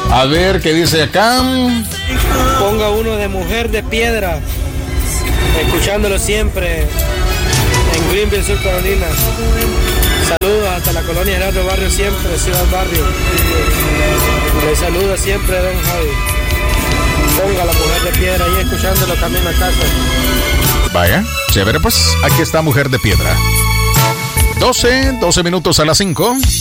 A ver, ¿qué dice acá? Ponga uno de Mujer de Piedra, escuchándolo siempre en Greenville, Sur Carolina. Saludos hasta la colonia Gerardo Barrio, siempre, Ciudad Barrio. Le saludo siempre, don Javi. Ponga la Mujer de Piedra ahí escuchándolo camino a casa. Vaya, chévere, pues aquí está Mujer de Piedra. 12 minutos a las 5.